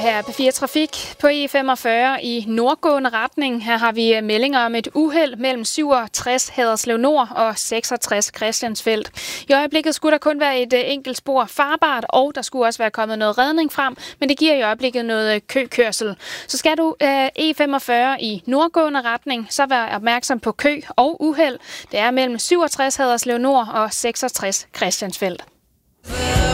her er P4 Trafik på E45 i nordgående retning. Her har vi meldinger om et uheld mellem 67 Haderslev Nord og 66 Christiansfeld. I øjeblikket skulle der kun være et enkelt spor farbart, og der skulle også være kommet noget redning frem, men det giver i øjeblikket noget køkørsel. Så skal du E45 i nordgående retning, så vær opmærksom på kø og uheld. Det er mellem 67 Haderslev Nord og 66 Christiansfeld.